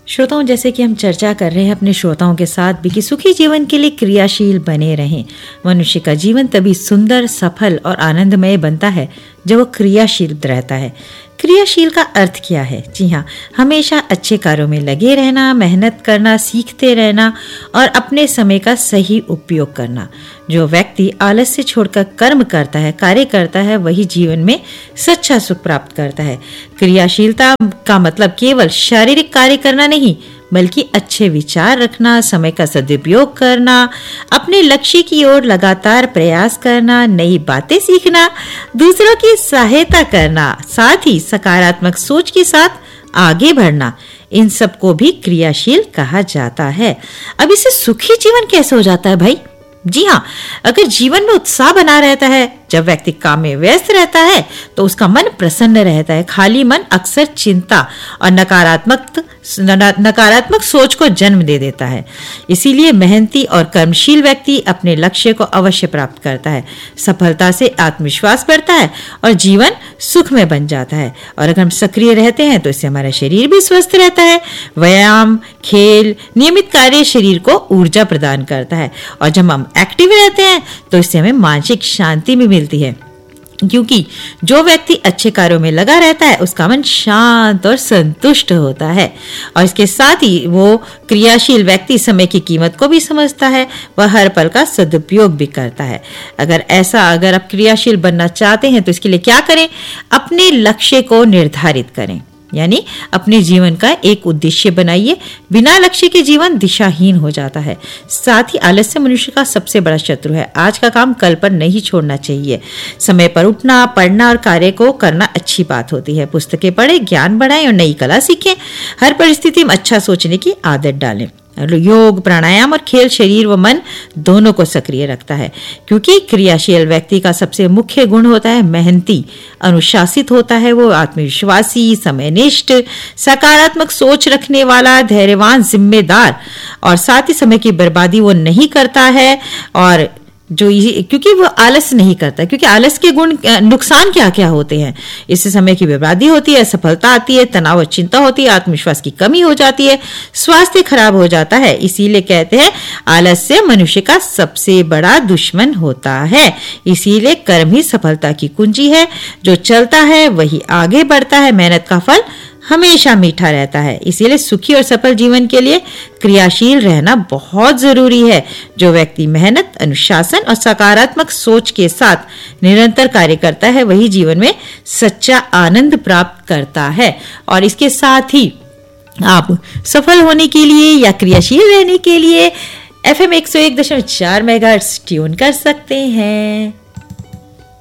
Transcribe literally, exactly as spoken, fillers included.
श्रोताओं, जैसे कि हम चर्चा कर रहे हैं अपने श्रोताओं के साथ भी कि सुखी जीवन के लिए क्रियाशील बने रहें। मनुष्य का जीवन तभी सुंदर, सफल और आनंदमय बनता है जब वो क्रियाशील रहता है। क्रियाशील का अर्थ क्या है? जी हाँ, हमेशा अच्छे कार्यों में लगे रहना, मेहनत करना, सीखते रहना और अपने समय का सही उपयोग करना। जो व्यक्ति आलस्य छोड़कर कर्म करता है, कार्य करता है, वही जीवन में सच्चा सुख प्राप्त करता है। क्रियाशीलता का मतलब केवल शारीरिक कार्य करना नहीं, बल्कि अच्छे विचार रखना, समय का सदुपयोग करना, अपने लक्ष्य की ओर लगातार प्रयास करना, नई बातें सीखना, दूसरों की सहायता करना, साथ ही सकारात्मक सोच के साथ आगे बढ़ना, इन सब को भी क्रियाशील कहा जाता है। अब इससे सुखी जीवन कैसे हो जाता है भाई? जी हाँ, अगर जीवन में उत्साह बना रहता है, जब व्यक्ति काम में व्यस्त रहता है तो उसका मन प्रसन्न रहता है। खाली मन अक्सर चिंता और नकारात्मक नकारात्मक सोच को जन्म दे देता है। इसीलिए मेहनती और कर्मशील व्यक्ति अपने लक्ष्य को अवश्य प्राप्त करता है। सफलता से आत्मविश्वास बढ़ता है और जीवन सुख में बन जाता है। और अगर हम सक्रिय रहते हैं तो इससे हमारा शरीर भी स्वस्थ रहता है। व्यायाम, खेल, नियमित कार्य शरीर को ऊर्जा प्रदान करता है और जब हम एक्टिव रहते हैं तो इससे हमें मानसिक शांति भी मिलती है, क्योंकि जो व्यक्ति अच्छे कार्यों में लगा रहता है उसका मन शांत और संतुष्ट होता है। और इसके साथ ही वो क्रियाशील व्यक्ति समय की कीमत को भी समझता है, वह हर पल का सदुपयोग भी करता है। अगर ऐसा अगर आप क्रियाशील बनना चाहते हैं तो इसके लिए क्या करें? अपने लक्ष्य को निर्धारित करें, यानी अपने जीवन का एक उद्देश्य बनाइए। बिना लक्ष्य के जीवन दिशाहीन हो जाता है। साथ ही आलस्य मनुष्य का सबसे बड़ा शत्रु है। आज का काम कल पर नहीं छोड़ना चाहिए। समय पर उठना, पढ़ना और कार्य को करना अच्छी बात होती है। पुस्तकें पढ़ें, ज्ञान बढ़ाएं और नई कला सीखें। हर परिस्थिति में अच्छा सोचने की आदत डालें। योग, प्राणायाम और खेल शरीर व मन दोनों को सक्रिय रखता है, क्योंकि क्रियाशील व्यक्ति का सबसे मुख्य गुण होता है मेहनती, अनुशासित होता है। वो आत्मविश्वासी, समयनिष्ठ, सकारात्मक सोच रखने वाला, धैर्यवान, जिम्मेदार और साथ ही समय की बर्बादी वो नहीं करता है। और जो क्योंकि वो आलस नहीं करता, क्योंकि आलस के गुण नुकसान क्या क्या होते हैं? इससे समय की बर्बादी होती है, सफलता आती है, तनाव और चिंता होती है, आत्मविश्वास की कमी हो जाती है, स्वास्थ्य खराब हो जाता है। इसीलिए कहते हैं आलस्य मनुष्य का सबसे बड़ा दुश्मन होता है। इसीलिए कर्म ही सफलता की कुंजी है। जो चलता है वही आगे बढ़ता है। मेहनत का फल हमेशा मीठा रहता है। इसीलिए सुखी और सफल जीवन के लिए क्रियाशील रहना बहुत जरूरी है। जो व्यक्ति मेहनत, अनुशासन और सकारात्मक सोच के साथ निरंतर कार्य करता है, वही जीवन में सच्चा आनंद प्राप्त करता है। और इसके साथ ही आप सफल होने के लिए या क्रियाशील रहने के लिए एफ एम एक सौ एक दशमलव चार मेगाहर्ट्ज ट्यून कर सकते हैं।